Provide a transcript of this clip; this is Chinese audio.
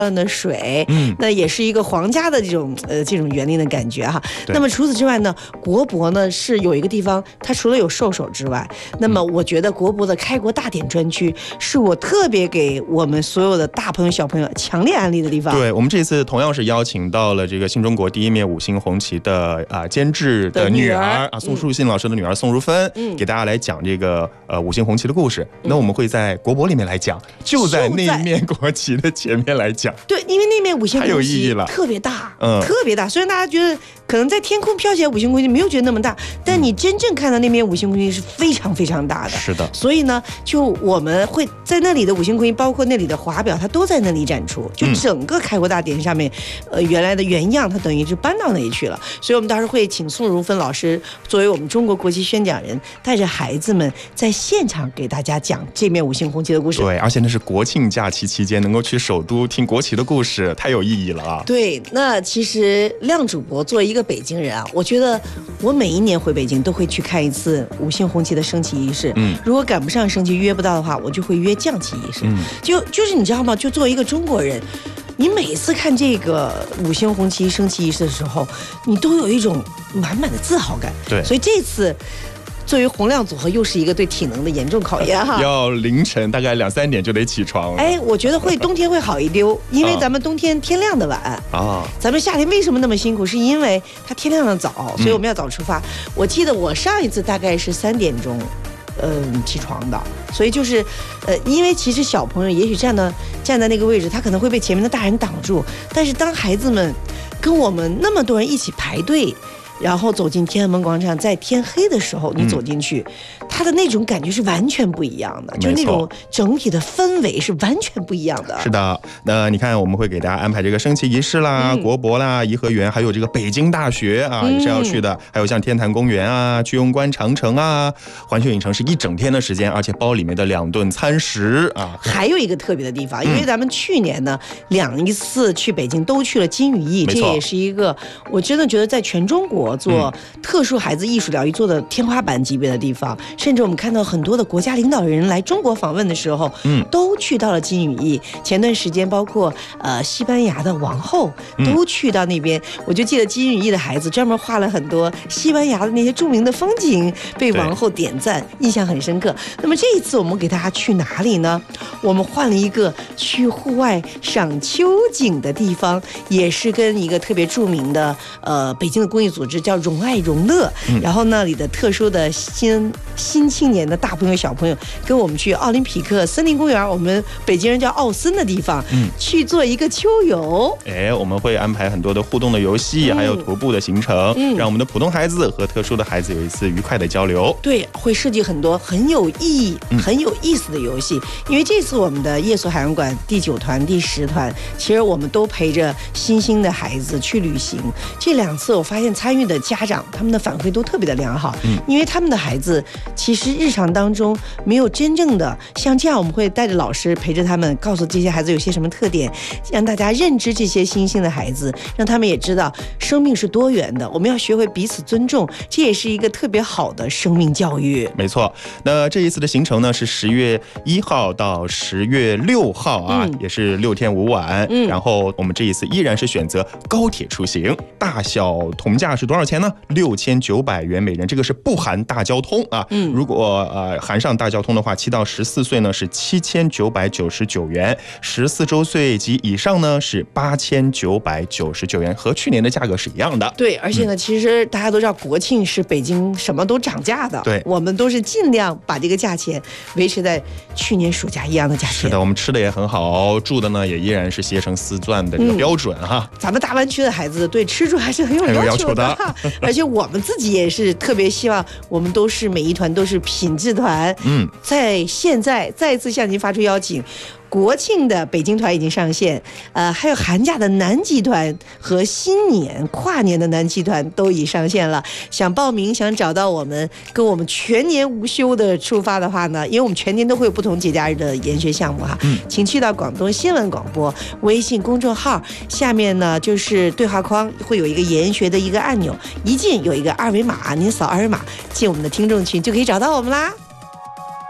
的水，那也是一个皇家的这种园林的感觉哈。那么除此之外呢，国博呢是有一个地方，它除了有兽首之外，那么我觉得国博的开国大典专区是我特别给我们所有的大朋友小朋友强烈安利的地方。 对，我们这次同样是邀请到了这个新中国第一面五星红旗的监制的女儿宋树信老师的女儿宋如芬，给大家来讲这个五星红旗的故事。那我们会在国博里面来讲，就在那一面国旗的前面来讲。 对，因为那面五星红旗了， 特别大，特别大。虽然大家觉得可能在天空飘起来五星红旗没有觉得那么大，但你真正看到那面五星红旗是非常非常大的。 是的。 所以呢，就我们会在那里的五星红旗，包括那里的华表，它都在那里展出。就整个开国大典上面，原来的原样，它等于是搬到那里去了。所以我们到时候会请宋如芬老师作为我们中国国旗宣讲人，带着孩子们在现场给大家讲这面五星红旗的故事。 对，而且那是国庆假期期间能够去首都听国旗的故事，太有意义了啊！ 对，那其实亮主播作为一个北京人啊，我觉得我每一年回北京都会去看一次五星红旗的升旗仪式。如果赶不上升旗约不到的话，我就会约降旗仪式。就是你知道吗？就作为一个中国人，你每次看这个五星红旗升旗仪式的时候，你都有一种满满的自豪感。 对， 所以这次作为洪亮组合又是一个对体能的严重考验哈， 要凌晨大概2、3点就得起床。 我觉得冬天会好一丢，因为咱们冬天天亮的晚啊。咱们夏天为什么那么辛苦？是因为它天亮的早，所以我们要早出发。我记得我上一次大概是3点钟。起床的，所以就是因为其实小朋友也许站在那个位置，他可能会被前面的大人挡住，但是当孩子们跟我们那么多人一起排队，然后走进天安门广场，在天黑的时候你走进去，他的那种感觉是完全不一样的，就那种整体的氛围是完全不一样的。 是的，那你看我们会给大家安排这个升旗仪式啦、国博啦、颐和园，还有这个北京大学啊也是要去的，还有像天坛公园啊、居庸关长城啊、环球影城是1整天的时间，而且包里面的2顿餐食啊。还有一个特别的地方，因为咱们去年呢2次去北京都去了金羽翼，这也是一个我真的觉得在全中国做特殊孩子艺术疗愈做的天花板级别的地方，甚至我们看到很多的国家领导人来中国访问的时候，都去到了金羽翼。前段时间包括西班牙的王后都去到那边，我就记得金羽翼的孩子专门画了很多西班牙的那些著名的风景，被王后点赞，印象很深刻。那么这一次我们给大家去哪里呢？我们换了一个去户外赏秋景的地方，也是跟一个特别著名的北京的公益组织叫荣爱荣乐，然后那里的特殊的新青年的大朋友小朋友跟我们去奥林匹克森林公园，我们北京人叫奥森的地方，去做一个秋游。 我们会安排很多的互动的游戏，还有徒步的行程，让我们的普通孩子和特殊的孩子有一次愉快的交流。 对，会设计很多很有意义、很有意思的游戏。因为这次我们的夜宿海洋馆第9团、第10团，其实我们都陪着新兴的孩子去旅行。这2次我发现参与的家长他们的反馈都特别的良好，因为他们的孩子其实日常当中没有真正的像这样，我们会带着老师陪着他们，告诉这些孩子有些什么特点，让大家认知这些新兴的孩子，让他们也知道生命是多元的，我们要学会彼此尊重，这也是一个特别好的生命教育。 没错，那这一次的行程呢是10月1号到10月6号啊，也是6天5晚。然后我们这一次依然是选择高铁出行，大小同价是多少钱呢？6900元每人，这个是不含大交通啊。如果含上大交通的话，7到14岁呢是7999元，14周岁及以上呢是8999元，和去年的价格是一样的。 对，而且呢，其实大家都知道国庆是北京什么都涨价的， 对， 我们都是尽量把这个价钱维持在去年暑假一样的价钱。 是的，我们吃的也很好，住的呢也依然是携程丝钻的这个标准哈。 咱们大湾区的孩子对吃住还是很有要求的，而且我们自己也是特别希望我们都是每一团都是品质团。在现在再一次向您发出邀请，国庆的北京团已经上线，还有寒假的南极团和新年跨年的南极团都已上线了。想报名想找到我们，跟我们全年无休的出发的话呢，因为我们全年都会有不同节假日的研学项目哈，请去到广东新闻广播微信公众号，下面呢就是对话框会有一个研学的一个按钮，一进有一个2维码，您扫2维码进我们的听众群就可以找到我们啦。